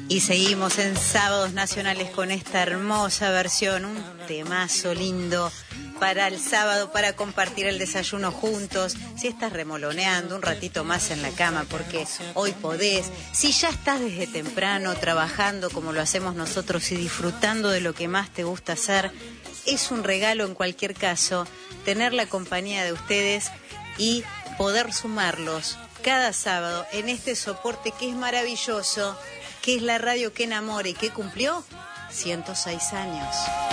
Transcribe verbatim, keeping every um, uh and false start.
Y seguimos en Sábados Nacionales con esta hermosa versión, un temazo lindo para el sábado, para compartir el desayuno juntos. Si estás remoloneando un ratito más en la cama, porque hoy podés. Si ya estás desde temprano trabajando como lo hacemos nosotros y disfrutando de lo que más te gusta hacer, es un regalo en cualquier caso tener la compañía de ustedes y poder sumarlos cada sábado en este soporte que es maravilloso, que es la radio que enamora y que cumplió ciento seis años.